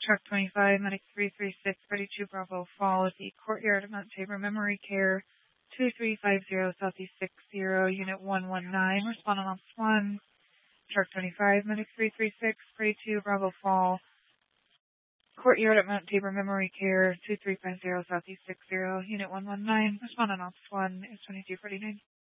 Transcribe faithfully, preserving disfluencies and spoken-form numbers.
Truck twenty-five, Medic three three six, thirty-two Bravo Fall at the Courtyard of Mount Tabor Memory Care, two three five zero Southeast six zero, Unit one one nine, responding on one. Truck twenty-five, Medic three three six, thirty-two Bravo Fall, Courtyard at Mount Tabor Memory Care, two three five zero Southeast six zero, Unit one one nine, responding on one is twenty-two forty-nine.